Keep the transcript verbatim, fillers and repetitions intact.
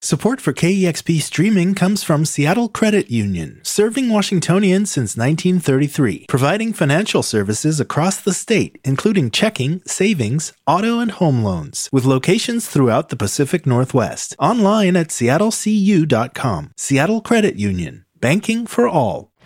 Support for K E X P streaming comes from Seattle Credit Union, serving Washingtonians since nineteen thirty-three, providing financial services across the state, including checking, savings, auto, and home loans, with locations throughout the Pacific Northwest. Online at seattle c u dot com. Seattle Credit Union, banking for all.